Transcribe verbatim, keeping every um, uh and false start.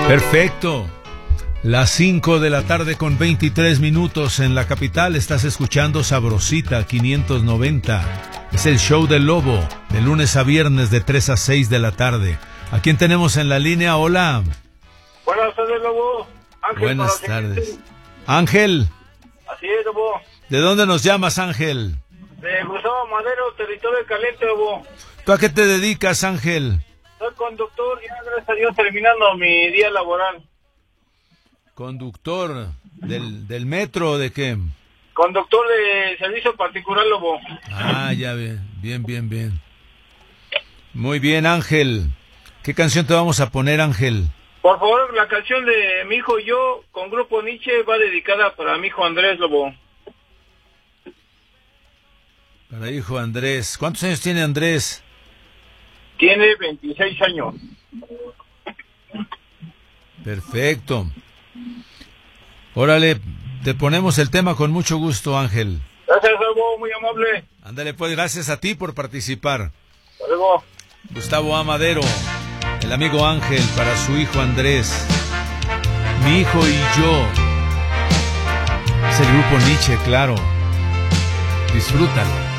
Perfecto. Las cinco de la tarde con veintitrés minutos en la capital. Estás escuchando Sabrosita quinientos noventa. Es el show del Lobo, de lunes a viernes de tres a seis de la tarde. ¿A quién tenemos en la línea? Hola. Buenas tardes, Lobo. Ángel, buenas tardes. Ángel. Así es, Lobo. ¿De dónde nos llamas, Ángel? De Gustavo Madero, territorio caliente, Lobo. ¿Tú a qué te dedicas, Ángel? Soy conductor, ya gracias a Dios terminando mi día laboral. ¿Conductor del, del metro o de qué? Conductor de servicio particular, Lobo. Ah, ya bien, bien, bien, bien. Muy bien, Ángel. ¿Qué canción te vamos a poner, Ángel? Por favor, la canción de Mi Hijo y Yo, con Grupo Nietzsche, va dedicada para mi hijo Andrés, Lobo. Para hijo Andrés. ¿Cuántos años tiene Andrés? Tiene veintiséis años. Perfecto. Órale, te ponemos el tema con mucho gusto, Ángel. Gracias, Lobo, muy amable. Ándale, pues, gracias a ti por participar. Hasta luego. Gustavo Amadero, el amigo Ángel, para su hijo Andrés. Mi hijo y yo. Es el grupo Nietzsche, claro. Disfrútalo.